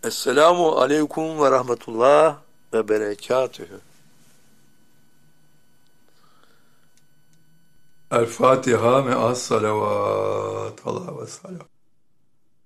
Esselamu aleyküm ve rahmetullah ve berekatühü. El Fatiha me'as salavat. Allah ve selam.